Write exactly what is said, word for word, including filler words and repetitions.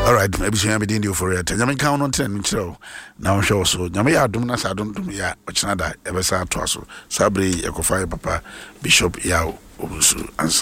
All right, maybe she am in you for it. Yamin count on ten show. Now show so. Yamia Dumnas, I don't do me ya, which nada ever saw to us. Sabri, Ekofai Papa, Bishop Yao, Obusu, answer.